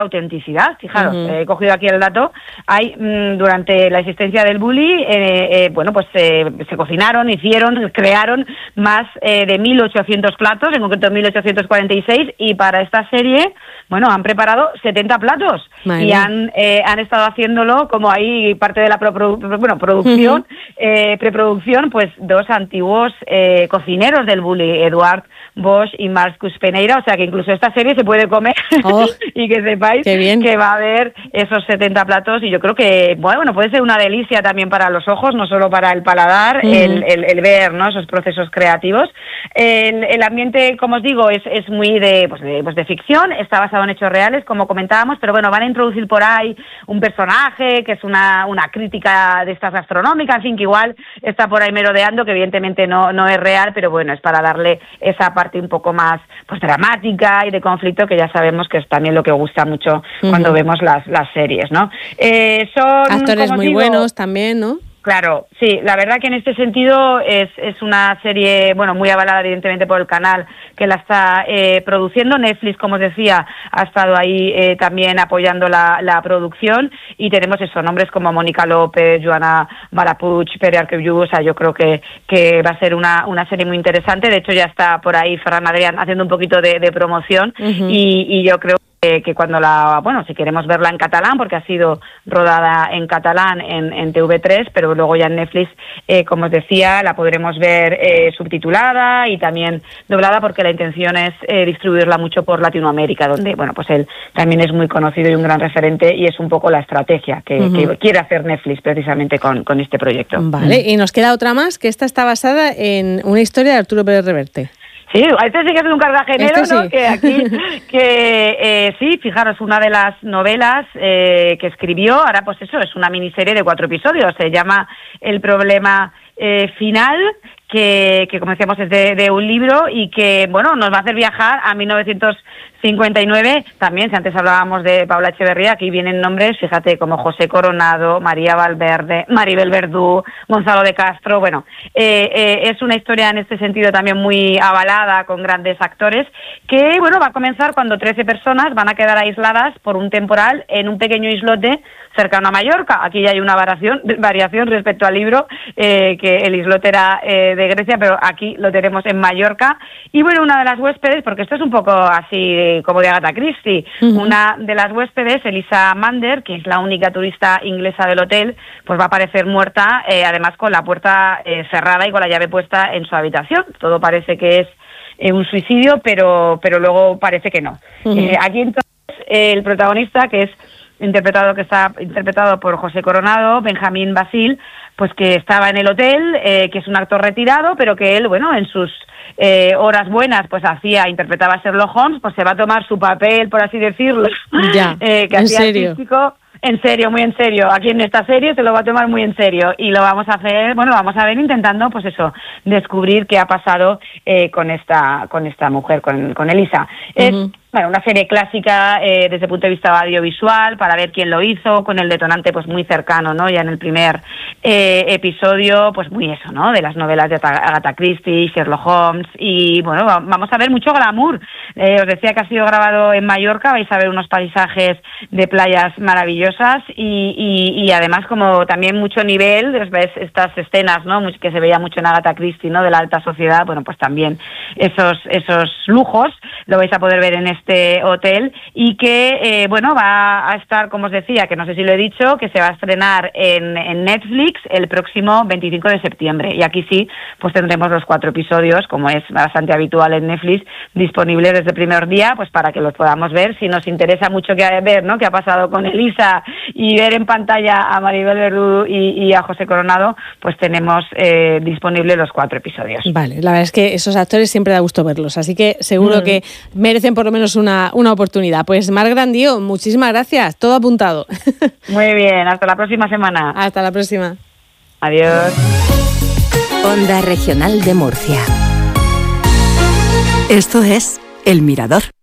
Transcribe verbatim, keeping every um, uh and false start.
autenticidad. Fijaros, uh-huh. he cogido aquí el dato. Hay mmm, durante la existencia del bully, eh, eh, bueno, pues eh, se cocinaron, hicieron, crearon más eh, de mil ochocientos platos, en concreto mil ochocientos cuarenta y seis, y para esta serie, bueno, han preparado setenta platos. Madre. Y han eh, han estado haciéndolo, como ahí parte de la pro, pro, bueno, producción, uh-huh. eh, preproducción, pues dos antiguos eh, cocineros del bully, Eduard Bosch y Marcus Peneira, o sea que incluso esta serie se puede comer oh, y que sepáis que va a haber esos setenta platos, y yo creo que, bueno, puede ser una delicia también para los ojos, no solo para el paladar, uh-huh. el, el, el ver, ¿no?, esos procesos creativos. El, el ambiente, como os digo, es, es muy de, pues de, pues de ficción, está basado en hechos reales, como comentábamos, pero bueno, van a introducir por ahí un personaje que es una, una crítica de estas gastronómicas, en fin, que igual está por ahí merodeando, que evidentemente no, no es real, pero bueno, es para darle esa parte un poco más pues dramática y de conflicto, que ya sabemos que es también lo que gusta mucho uh-huh. cuando vemos las, las series, ¿no? Eh, son actores muy digo, buenos también, ¿no? Claro, sí, la verdad que en este sentido es, es una serie, bueno, muy avalada evidentemente por el canal que la está eh, produciendo. Netflix, como os decía, ha estado ahí eh, también apoyando la, la producción, y tenemos esos nombres como Mónica López, Joana Barapuch, Pere Arqueviu. O sea, yo creo que, que va a ser una, una serie muy interesante. De hecho, ya está por ahí Ferran Adrià haciendo un poquito de, de promoción uh-huh. y, y yo creo Eh, que cuando la, bueno, si queremos verla en catalán, porque ha sido rodada en catalán en, en T V tres, pero luego ya en Netflix, eh, como os decía, la podremos ver eh, subtitulada y también doblada, porque la intención es eh, distribuirla mucho por Latinoamérica, donde, bueno, pues él también es muy conocido y un gran referente, y es un poco la estrategia que, uh-huh. que quiere hacer Netflix precisamente con, con este proyecto. Vale, uh-huh. y nos queda otra más, que esta está basada en una historia de Arturo Pérez Reverte. Sí, este sí que es un cartagenero, este sí. ¿no? Que aquí, que eh, sí, fijaros, una de las novelas eh, que escribió, ahora pues eso, es una miniserie de cuatro episodios, se llama El problema eh, final, que, que como decíamos es de, de un libro, y que, bueno, nos va a hacer viajar a mil novecientos cincuenta y nueve, también, si antes hablábamos de Paula Echeverría, aquí vienen nombres, fíjate, como José Coronado, María Valverde, Maribel Verdú, Gonzalo de Castro. Bueno, eh, eh, es una historia en este sentido también muy avalada, con grandes actores, que, bueno, va a comenzar cuando trece personas van a quedar aisladas por un temporal en un pequeño islote cercano a Mallorca. Aquí ya hay una variación, variación respecto al libro, eh, que el islote era eh, de Grecia, pero aquí lo tenemos en Mallorca. Y bueno, una de las huéspedes, porque esto es un poco así como de Agatha Christie, uh-huh. una de las huéspedes, Elisa Mander, que es la única turista inglesa del hotel, pues va a aparecer muerta, eh, además con la puerta eh, cerrada y con la llave puesta en su habitación. Todo parece que es eh, un suicidio, pero pero luego parece que no. Uh-huh. Eh, aquí entonces eh, el protagonista, que es interpretado que está interpretado por José Coronado, Benjamín Basil, pues que estaba en el hotel, eh, que es un actor retirado, pero que él, bueno, en sus eh, horas buenas, pues hacía, interpretaba a Sherlock Holmes, pues se va a tomar su papel, por así decirlo, ya, eh, que ¿en hacía serio? artístico. En serio, muy en serio. Aquí en esta serie se lo va a tomar muy en serio, y lo vamos a hacer, bueno, vamos a ver intentando, pues eso, descubrir qué ha pasado eh, con esta con esta mujer, con, con Elisa. Uh-huh. Es bueno, una serie clásica eh, desde el punto de vista audiovisual, para ver quién lo hizo, con el detonante pues muy cercano, ¿no? Ya en el primer eh, episodio, pues muy eso, ¿no? De las novelas de Agatha Christie, Sherlock Holmes, y bueno, vamos a ver mucho glamour. Eh, os decía que ha sido grabado en Mallorca, vais a ver unos paisajes de playas maravillosas, y, y, y además como también mucho nivel, ves estas escenas, ¿no? Que se veía mucho en Agatha Christie, ¿no? De la alta sociedad, bueno, pues también esos esos lujos lo vais a poder ver en este este hotel, y que, eh, bueno, va a estar, como os decía, que no sé si lo he dicho, que se va a estrenar en, en Netflix el próximo veinticinco de septiembre, y aquí sí, pues tendremos los cuatro episodios, como es bastante habitual en Netflix, disponibles desde el primer día, pues para que los podamos ver. Si nos interesa mucho que ver, ¿no?, qué ha pasado con Elisa, y ver en pantalla a Maribel Verdú y, y a José Coronado, pues tenemos eh, disponibles los cuatro episodios. Vale, la verdad es que esos actores siempre da gusto verlos, así que seguro mm. que merecen por lo menos Una, una oportunidad. Pues Mar Grandío, muchísimas gracias, todo apuntado. Muy bien, hasta la próxima semana. Hasta la próxima. Adiós. Onda Regional de Murcia. Esto es El Mirador.